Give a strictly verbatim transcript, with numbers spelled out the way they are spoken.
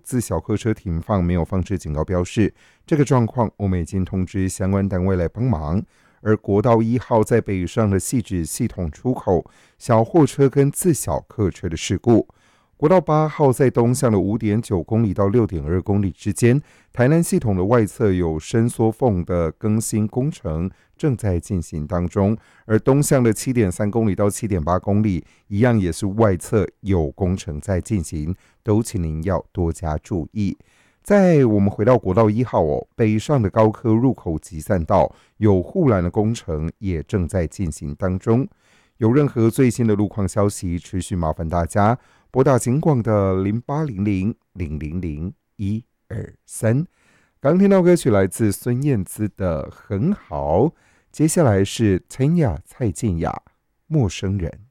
自小客车停放没有放置警告标示，这个状况我们已经通知相关单位来帮忙。而国道一号在北上的汐止系统出口，小货车跟自小客车的事故。国道八号在东向的 五点九公里到 六点二公里之间，台南系统的外侧有伸缩缝的更新工程正在进行当中，而东向的 七点三公里到 七点八公里一样也是外侧有工程在进行，都请您要多加注意。在我们回到国道一号哦，北上的高科入口集散道有护栏的工程也正在进行当中。有任何最新的路况消息，持续麻烦大家拨打警广的零八零零零零零一二三。刚听到歌曲来自孙燕姿的《很好》，接下来是陈雅蔡健雅《陌生人》。